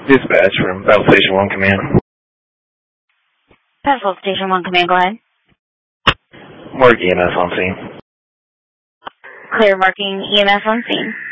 Dispatch from Battle Station 1 Command. Battle Station 1 Command, go ahead. Mark EMS on scene. Clear marking EMS on scene.